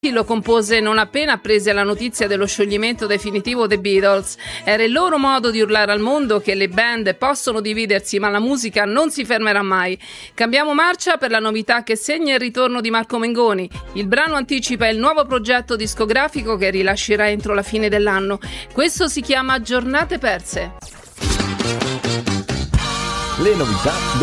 lo compose non appena apprese la notizia dello scioglimento definitivo dei Beatles. Era il loro modo di urlare al mondo che le band possono dividersi, ma la musica non si fermerà mai. Cambiamo marcia per la novità che segna il ritorno di Marco Mengoni. Il brano anticipa il nuovo progetto discografico che rilascerà entro la fine dell'anno. Questo si chiama Giornate perse. Le novità